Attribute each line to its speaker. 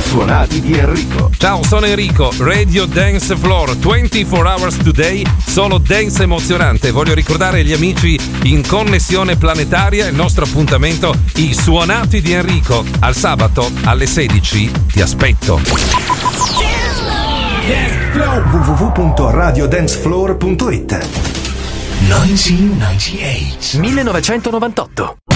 Speaker 1: Suonati di Enrico.
Speaker 2: Ciao, sono Enrico, Radio Dance Floor, 24 hours today, solo dance emozionante. Voglio ricordare agli amici in connessione planetaria il nostro appuntamento, i Suonati di Enrico. Al sabato alle 16 ti aspetto.
Speaker 1: www.radiodancefloor.it
Speaker 3: 1998